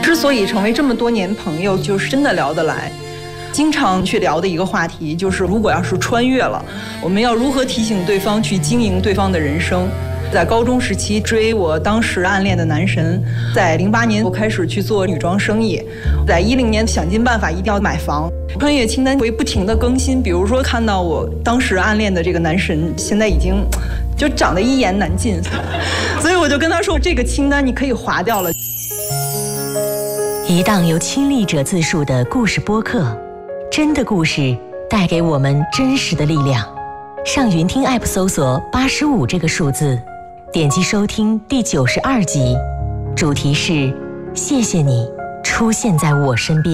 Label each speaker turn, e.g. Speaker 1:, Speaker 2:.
Speaker 1: 之所以成为这么多年朋友，就是真的聊得来。经常去聊的一个话题就是，如果要是穿越了，我们要如何提醒对方去经营对方的人生。在高中时期追我当时暗恋的男神，在08年我开始去做女装生意，在10年想尽办法一定要买房。穿越清单会不停地更新，比如说看到我当时暗恋的这个男神现在已经就长得一言难尽，所以我就跟他说，这个清单你可以划掉了。
Speaker 2: 一档由亲历者自述的故事播客，真的故事带给我们真实的力量。上云听 App 搜索85这个数字，点击收听第92集，主题是谢谢你出现在我身边。